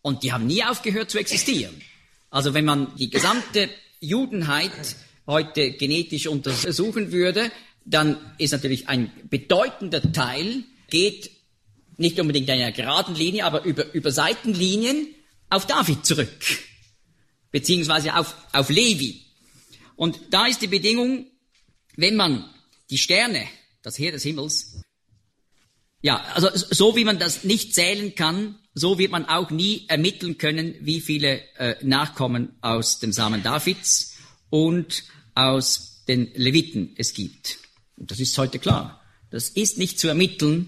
Und die haben nie aufgehört zu existieren. Also wenn man die gesamte Judenheit heute genetisch untersuchen würde, dann ist natürlich ein bedeutender Teil, geht nicht unbedingt in einer geraden Linie, aber über Seitenlinien auf David zurück, beziehungsweise auf Levi. Und da ist die Bedingung, wenn man die Sterne, das Heer des Himmels, ja, also so wie man das nicht zählen kann, so wird man auch nie ermitteln können, wie viele Nachkommen aus dem Samen Davids und aus den Leviten es gibt. Und das ist heute klar. Das ist nicht zu ermitteln.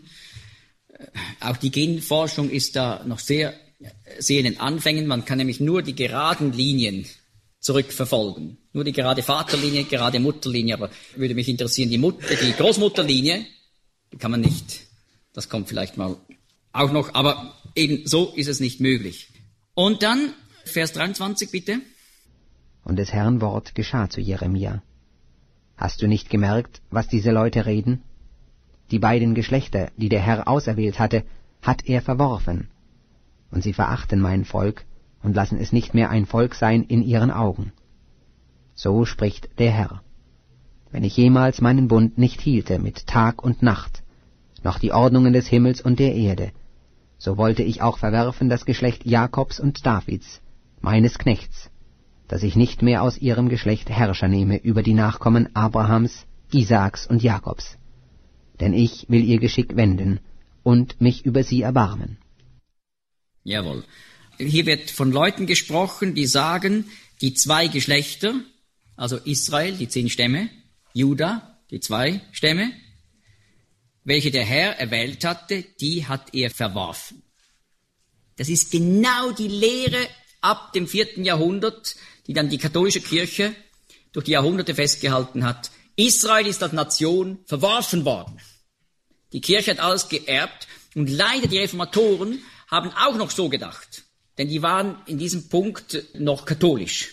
Auch die Genforschung ist da noch sehr in den Anfängen. Man kann nämlich nur die geraden Linien zurückverfolgen. Nur die gerade Vaterlinie, gerade Mutterlinie. Aber würde mich interessieren, die Großmutterlinie, die kann man nicht. Das kommt vielleicht mal auch noch. Aber eben so ist es nicht möglich. Und dann, Vers 23 bitte. Und des Herrn Wort geschah zu Jeremia. Hast du nicht gemerkt, was diese Leute reden? Die beiden Geschlechter, die der Herr auserwählt hatte, hat er verworfen. Und sie verachten mein Volk und lassen es nicht mehr ein Volk sein in ihren Augen. So spricht der Herr. Wenn ich jemals meinen Bund nicht hielte mit Tag und Nacht, noch die Ordnungen des Himmels und der Erde, so wollte ich auch verwerfen das Geschlecht Jakobs und Davids, meines Knechts, dass ich nicht mehr aus ihrem Geschlecht Herrscher nehme über die Nachkommen Abrahams, Isaaks und Jakobs. Denn ich will ihr Geschick wenden und mich über sie erbarmen. Jawohl. Hier wird von Leuten gesprochen, die sagen, die 2 Geschlechter, also Israel, die 10 Stämme, Juda, die 2 Stämme, welche der Herr erwählt hatte, die hat er verworfen. Das ist genau die Lehre ab dem 4. Jahrhundert, die dann die katholische Kirche durch die Jahrhunderte festgehalten hat. Israel ist als Nation verworfen worden. Die Kirche hat alles geerbt und leider die Reformatoren haben auch noch so gedacht, denn die waren in diesem Punkt noch katholisch.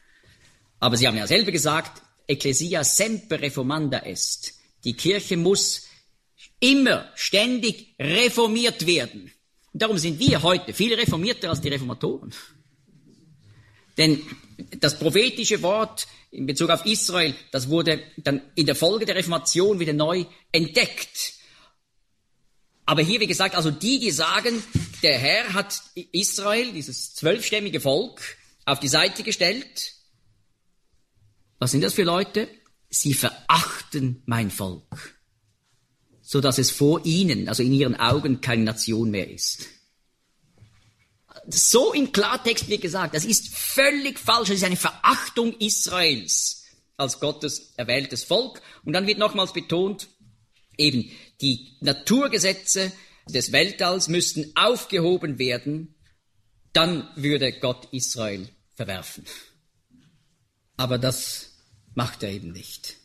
Aber sie haben ja selber gesagt, Ecclesia semper reformanda est. Die Kirche muss immer, ständig reformiert werden. Und darum sind wir heute viel reformierter als die Reformatoren. Denn das prophetische Wort in Bezug auf Israel, das wurde dann in der Folge der Reformation wieder neu entdeckt. Aber hier, wie gesagt, also die sagen, der Herr hat Israel, dieses 12-stämmige Volk, auf die Seite gestellt. Was sind das für Leute? Sie verachten mein Volk, so dass es vor ihnen, also in ihren Augen, keine Nation mehr ist. So im Klartext wird gesagt, das ist völlig falsch, das ist eine Verachtung Israels als Gottes erwähltes Volk. Und dann wird nochmals betont, eben die Naturgesetze des Weltalls müssten aufgehoben werden, dann würde Gott Israel verwerfen. Aber das macht er eben nicht.